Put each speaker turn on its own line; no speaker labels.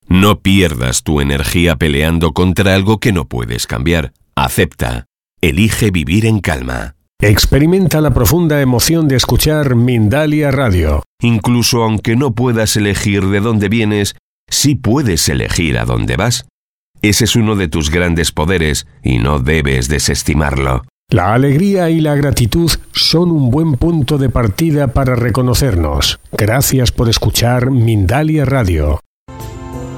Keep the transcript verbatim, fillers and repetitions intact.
No pierdas tu energía peleando contra algo que no puedes cambiar. Acepta. Elige vivir en calma.
Experimenta la profunda emoción de escuchar Mindalia Radio.
Incluso aunque no puedas elegir de dónde vienes, sí puedes elegir a dónde vas. Ese es uno de tus grandes poderes y no debes desestimarlo.
La alegría y la gratitud son un buen punto de partida para reconocernos. Gracias por escuchar Mindalia Radio.